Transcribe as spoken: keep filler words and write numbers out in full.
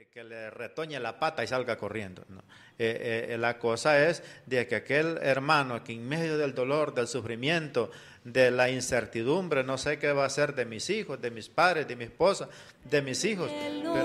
que, que le retoñe la pata y salga corriendo, ¿no? Eh, eh, la cosa es de que aquel hermano que en medio del dolor, del sufrimiento, de la incertidumbre, no sé qué va a hacer de mis hijos, de mis padres, de mi esposa, de mis hijos, pero